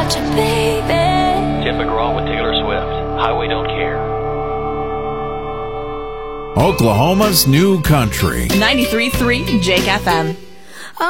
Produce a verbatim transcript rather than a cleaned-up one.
without you, baby. Tim McGraw with Taylor Swift. Highway Don't Care. Oklahoma's new country. ninety-three point three Jake F M.